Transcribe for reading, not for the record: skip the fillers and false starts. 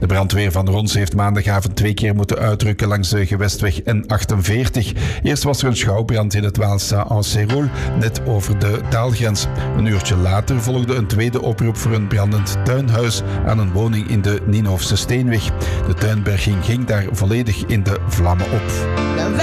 brandweer van Rons heeft maandagavond 2 keer moeten uitrukken langs de gewestweg N48. Eerst was er een schouwbrand in het Waalse Anseroul, net over de taalgrens. Een uurtje later volgde een tweede oproep voor een brandend tuinhuis aan een woning in de Nienhofse Steenweg. De tuinberging ging daar volledig in de vlammen op.